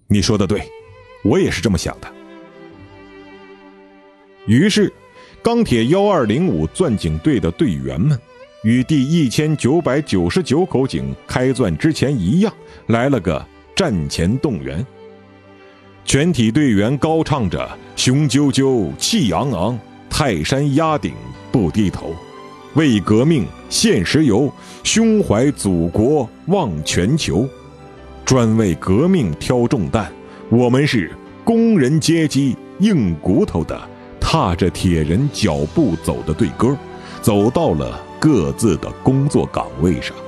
你说的对，我也是这么想的。于是钢铁1205钻井队的队员们与第1999口井开钻之前一样，来了个战前动员。全体队员高唱着雄赳赳气昂昂，泰山压顶不低头，为革命献石油，胸怀祖国望全球，专为革命挑重担，我们是工人阶级硬骨头的，踏着铁人脚步走的队歌，走到了各自的工作岗位上。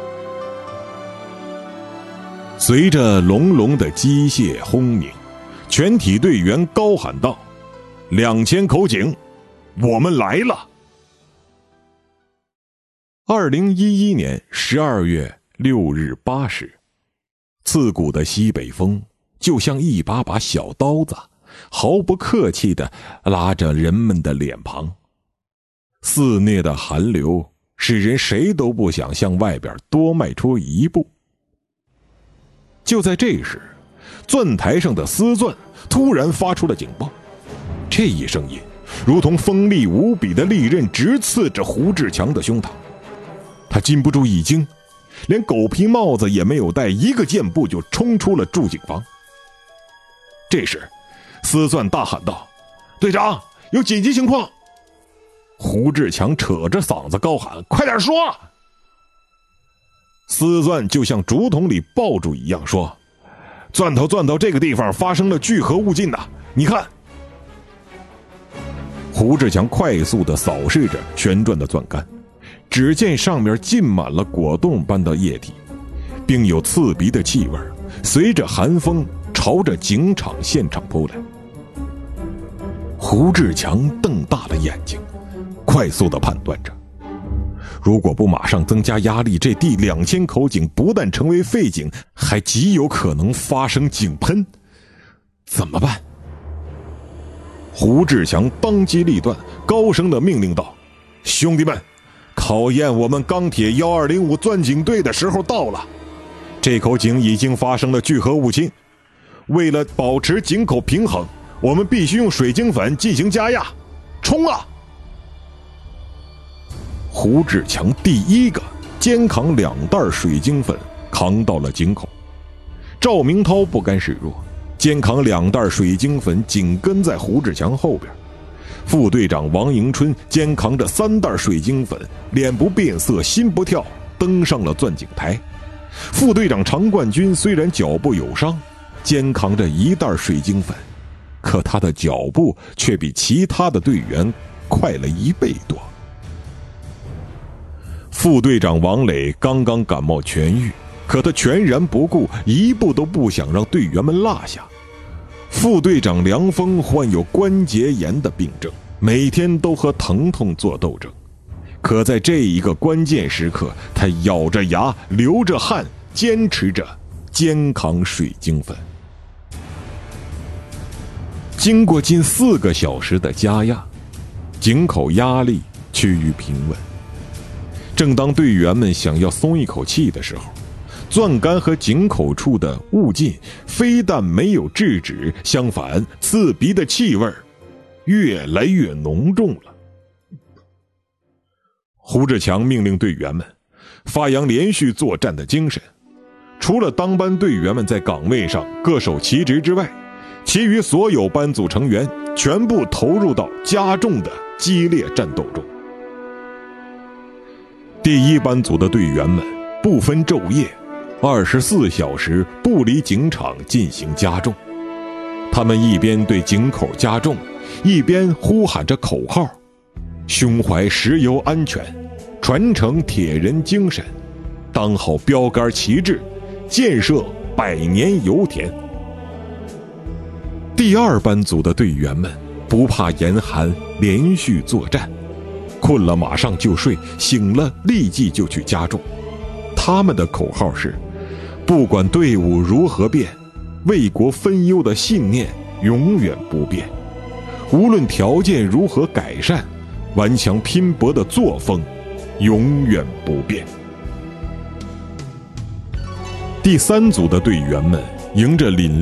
随着隆隆的机械轰鸣，全体队员高喊道：“2000口井，我们来了！”2011年12月6日8时，刺骨的西北风就像一把把小刀子，毫不客气地拉着人们的脸庞。肆虐的寒流使人谁都不想向外边多迈出一步。就在这时，钻台上的丝钻突然发出了警报，这一声音如同锋利无比的利刃，直刺着胡志强的胸膛。他禁不住一惊，连狗皮帽子也没有戴，一个箭步就冲出了驻警房。这时丝钻大喊道：“队长，有紧急情况！”胡志强扯着嗓子高喊：“快点说！”丝钻就像竹筒里爆竹一样说：“钻头这个地方发生了聚合物进的，你看。”胡志强快速地扫视着旋转的钻杆，只见上面浸满了果冻般的液体，并有刺鼻的气味随着寒风朝着警场现场扑来。胡志强瞪大了眼睛，快速地判断着，如果不马上增加压力，这第2000口井不但成为废井，还极有可能发生井喷。怎么办？胡志强当机立断，高声地命令道：“兄弟们，考验我们钢铁1205钻井队的时候到了。这口井已经发生了聚合物侵，为了保持井口平衡，我们必须用水晶粉进行加压，冲啊！”胡志强第一个肩扛2袋水晶粉扛到了井口，赵明涛不甘示弱，肩扛2袋水晶粉紧跟在胡志强后边。副队长王迎春肩扛着3袋水晶粉，脸不变色心不跳，登上了钻井台。副队长常冠军虽然脚部有伤，肩扛着1袋水晶粉，可他的脚步却比其他的队员快了1倍多。副队长王磊刚刚感冒痊愈，可他全然不顾，一步都不想让队员们落下。副队长梁峰患有关节炎的病症，每天都和疼痛做斗争，可在这一个关键时刻，他咬着牙流着汗，坚持着肩扛水晶粉。经过近4个小时的加压，井口压力趋于平稳。正当队员们想要松一口气的时候，钻杆和井口处的雾劲非但没有制止，相反，刺鼻的气味越来越浓重了。胡志强命令队员们发扬连续作战的精神，除了当班队员们在岗位上各守其职之外，其余所有班组成员全部投入到加重的激烈战斗中。第1班组的队员们不分昼夜，24小时不离井场进行加重。他们一边对井口加重，一边呼喊着口号：胸怀石油安全，传承铁人精神，当好标杆旗帜，建设100年油田。第2班组的队员们不怕严寒，连续作战，困了马上就睡，醒了立即就去加重。他们的口号是：不管队伍如何变，为国分忧的信念永远不变；无论条件如何改善，顽强拼搏的作风永远不变。第3组的队员们迎着凛